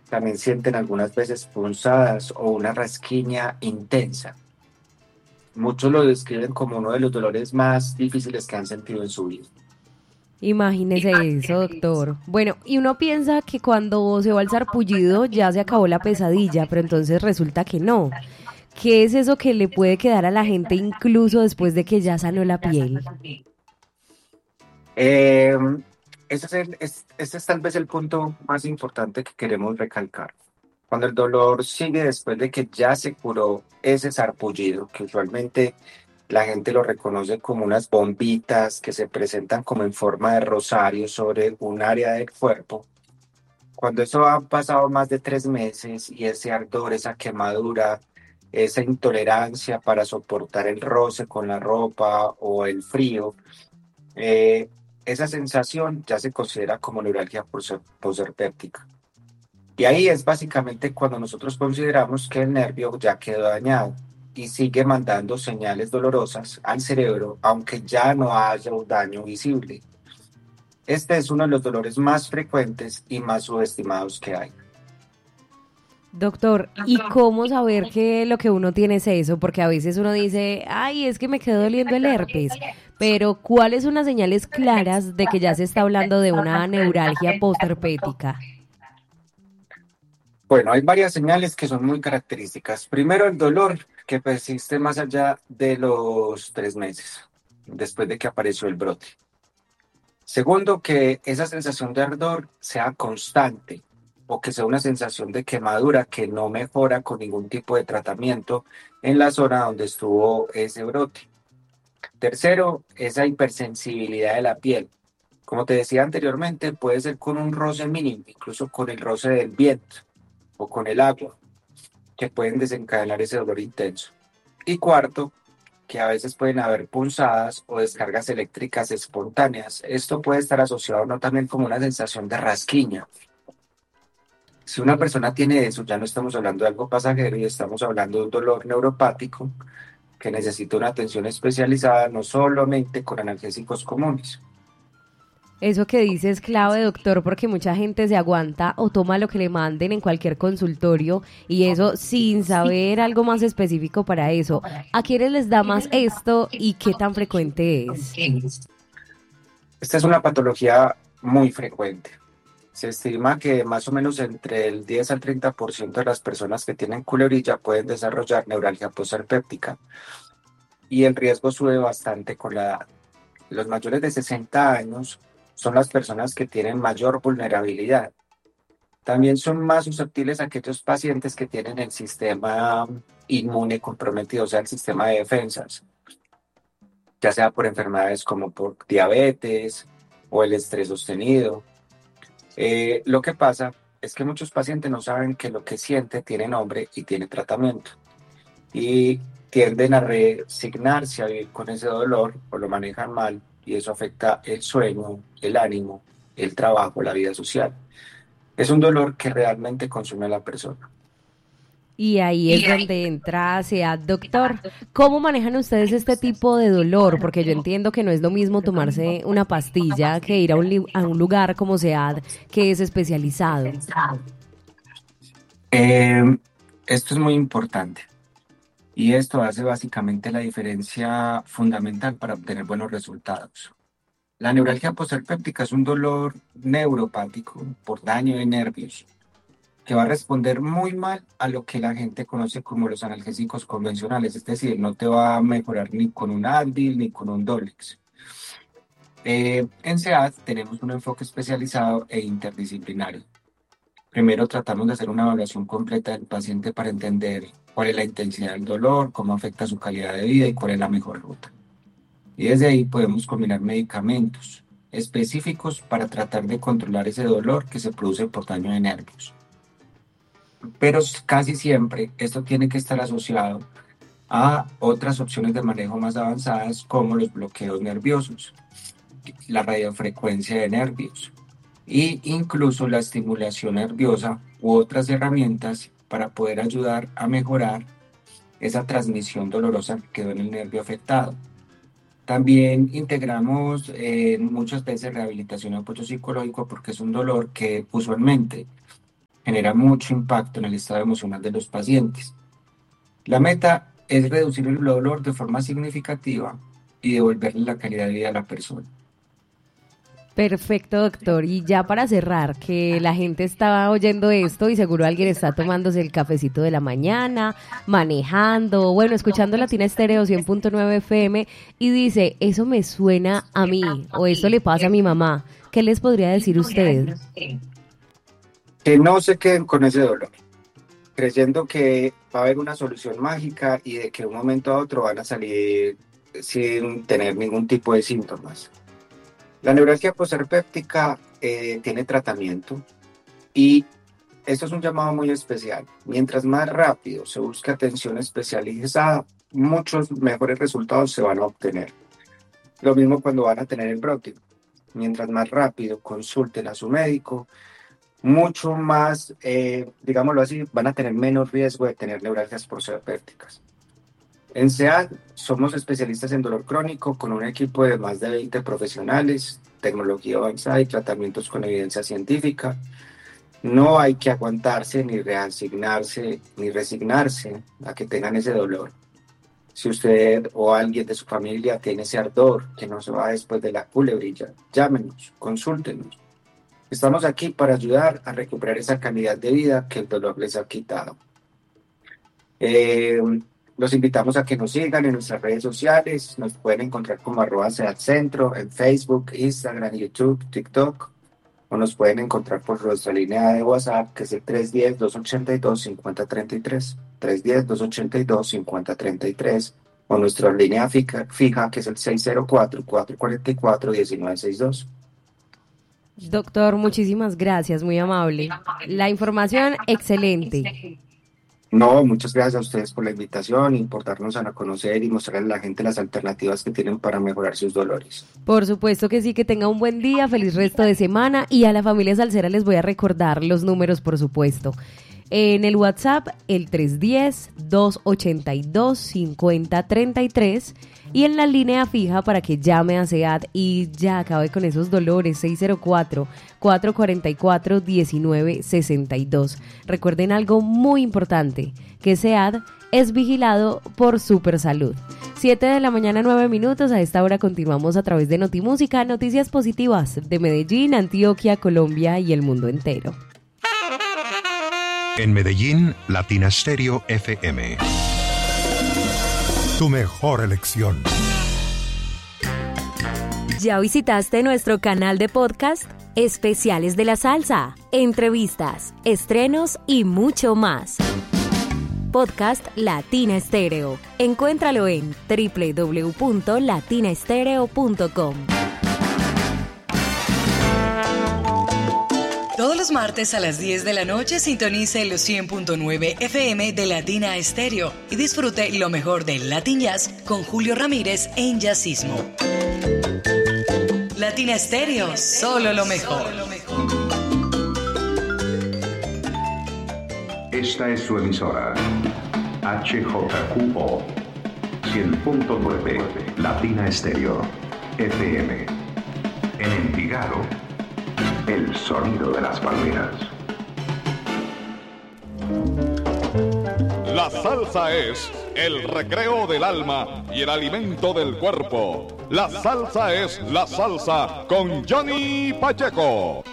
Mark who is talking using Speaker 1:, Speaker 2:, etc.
Speaker 1: También sienten algunas veces punzadas o una rasquiña intensa. Muchos lo describen como uno de los dolores más difíciles que han sentido en su vida.
Speaker 2: Imagínese eso, doctor. Bueno, y uno piensa que cuando se va al sarpullido ya se acabó la pesadilla, pero entonces resulta que no. ¿Qué es eso que le puede quedar a la gente incluso después de que ya sanó la piel?
Speaker 1: Eh, ese es tal vez el punto más importante que queremos recalcar. Cuando el dolor sigue después de que ya se curó ese sarpullido, que usualmente la gente lo reconoce como unas bombitas que se presentan como en forma de rosario sobre un área del cuerpo. Cuando eso ha pasado más de 3 meses y ese ardor, esa quemadura, esa intolerancia para soportar el roce con la ropa o el frío, eh, esa sensación ya se considera como neuralgia posherpéptica. Y ahí es básicamente cuando nosotros consideramos que el nervio ya quedó dañado y sigue mandando señales dolorosas al cerebro, aunque ya no haya un daño visible. Este es uno de los dolores más frecuentes y más subestimados que hay.
Speaker 2: Doctor, ¿y cómo saber que lo que uno tiene es eso? Porque a veces uno dice, ay, es que me quedó doliendo el herpes, pero ¿cuáles son las señales claras de que ya se está hablando de una neuralgia postherpética?
Speaker 1: Bueno, hay varias señales que son muy características. Primero, el dolor que persiste más allá de los 3 meses, después de que apareció el brote. Segundo, que esa sensación de ardor sea constante o que sea una sensación de quemadura que no mejora con ningún tipo de tratamiento en la zona donde estuvo ese brote. Tercero, esa hipersensibilidad de la piel. Como te decía anteriormente, puede ser con un roce mínimo, incluso con el roce del viento o con el agua, que pueden desencadenar ese dolor intenso. Y cuarto, que a veces pueden haber punzadas o descargas eléctricas espontáneas. Esto puede estar asociado no también como una sensación de rasquiña. Si una persona tiene eso, ya no estamos hablando de algo pasajero y estamos hablando de un dolor neuropático que necesita una atención especializada, no solamente con analgésicos comunes.
Speaker 2: Eso que dice es clave, doctor, porque mucha gente se aguanta o toma lo que le manden en cualquier consultorio y eso sin saber algo más específico para eso. ¿A quiénes les da más esto y qué tan frecuente es?
Speaker 1: Esta es una patología muy frecuente. Se estima que más o menos entre el 10 al 30% de las personas que tienen culebrilla pueden desarrollar neuralgia postherpéptica y el riesgo sube bastante con la edad. Los mayores de 60 años son las personas que tienen mayor vulnerabilidad. También son más susceptibles aquellos pacientes que tienen el sistema inmune comprometido, o sea, el sistema de defensas, ya sea por enfermedades como por diabetes o el estrés sostenido. Lo que pasa es que muchos pacientes no saben que lo que siente tiene nombre y tiene tratamiento y tienden a resignarse a vivir con ese dolor o lo manejan mal y eso afecta el sueño, el ánimo, el trabajo, la vida social. Es un dolor que realmente consume a la persona.
Speaker 2: Y ahí es donde entra SEAD. Doctor, ¿cómo manejan ustedes este tipo de dolor? Porque yo entiendo que no es lo mismo tomarse una pastilla que ir a a un lugar como SEAD que es especializado.
Speaker 1: Eh, Esto es muy importante y esto hace básicamente la diferencia fundamental para obtener buenos resultados. La neuralgia postherpéptica es un dolor neuropático por daño de nervios que va a responder muy mal a lo que la gente conoce como los analgésicos convencionales, es decir, no te va a mejorar ni con un Advil ni con un Dolex. En SEAD tenemos un enfoque especializado e interdisciplinario. Primero tratamos de hacer una evaluación completa del paciente para entender cuál es la intensidad del dolor, cómo afecta su calidad de vida y cuál es la mejor ruta. Y desde ahí podemos combinar medicamentos específicos para tratar de controlar ese dolor que se produce por daño de nervios. Pero casi siempre esto tiene que estar asociado a otras opciones de manejo más avanzadas como los bloqueos nerviosos, la radiofrecuencia de nervios e incluso la estimulación nerviosa u otras herramientas para poder ayudar a mejorar esa transmisión dolorosa que quedó en el nervio afectado. También integramos muchas veces rehabilitación y apoyo psicológico porque es un dolor que usualmente genera mucho impacto en el estado emocional de los pacientes. La meta es reducir el dolor de forma significativa y devolverle la calidad de vida a la persona.
Speaker 2: Perfecto, doctor. Y ya para cerrar, que la gente estaba oyendo esto y seguro alguien está tomándose el cafecito de la mañana, manejando, bueno, escuchando Latina Estéreo 100.9 FM y dice, eso me suena a mí o esto le pasa a mi mamá. ¿Qué les podría decir usted?
Speaker 1: Que no se queden con ese dolor, creyendo que va a haber una solución mágica y de que de un momento a otro van a salir sin tener ningún tipo de síntomas. La neuralgia posterpéptica tiene tratamiento y esto es un llamado muy especial. Mientras más rápido se busque atención especializada, muchos mejores resultados se van a obtener. Lo mismo cuando van a tener el brote. Mientras más rápido consulten a su médico, mucho más, digámoslo así, van a tener menos riesgo de tener neuralgias posterpépticas. En SEAD somos especialistas en dolor crónico con un equipo de más de 20 profesionales, tecnología avanzada y tratamientos con evidencia científica. No hay que aguantarse, ni reasignarse, ni resignarse a que tengan ese dolor. Si usted o alguien de su familia tiene ese ardor que no se va después de la culebrilla, llámenos, consúltenos. Estamos aquí para ayudar a recuperar esa calidad de vida que el dolor les ha quitado. Los invitamos a que nos sigan en nuestras redes sociales. Nos pueden encontrar como @SEADCentro en Facebook, Instagram, YouTube, TikTok. O nos pueden encontrar por nuestra línea de WhatsApp, que es el 310-282-5033. 310-282-5033. O nuestra línea fija, que es el 604-444-1962.
Speaker 2: Doctor, muchísimas gracias, muy amable. La información, excelente.
Speaker 1: No, muchas gracias a ustedes por la invitación y por darnos a conocer y mostrarle a la gente las alternativas que tienen para mejorar sus dolores.
Speaker 2: Por supuesto que sí, que tenga un buen día, feliz resto de semana y a la familia Salsera les voy a recordar los números, por supuesto. En el WhatsApp, el 310-282-5033 y en la línea fija para que llame a SEAD y ya acabe con esos dolores, 604-444-1962. Recuerden algo muy importante, que SEAD es vigilado por Supersalud. 7 de la mañana, 9 minutos. A esta hora continuamos a través de Notimúsica, noticias positivas de Medellín, Antioquia, Colombia y el mundo entero.
Speaker 3: En Medellín, Latina Estéreo FM. Tu mejor elección.
Speaker 4: ¿Ya visitaste nuestro canal de podcast? Especiales de la salsa, entrevistas, estrenos y mucho más. Podcast Latina Estéreo. Encuéntralo en www.latinaestereo.com.
Speaker 5: Todos los martes a las 10 de la noche sintonice los 100.9 FM de Latina Estéreo y disfrute lo mejor del Latin Jazz con Julio Ramírez en Jazzismo. Latina Estéreo, solo lo mejor.
Speaker 6: Esta es su emisora, HJQO 100.9 Latina Estéreo FM. En Envigado, el sonido de las palmeras.
Speaker 7: La salsa es el recreo del alma y el alimento del cuerpo. La salsa es la salsa con Johnny Pacheco.